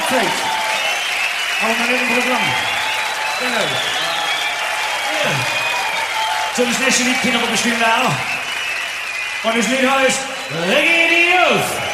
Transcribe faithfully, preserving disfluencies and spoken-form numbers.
Update. Auch mal im Programm. Genau. Ja. So, das nächste Lied können wir bestimmt auch. Und das Lied heißt Reggae in the Youth.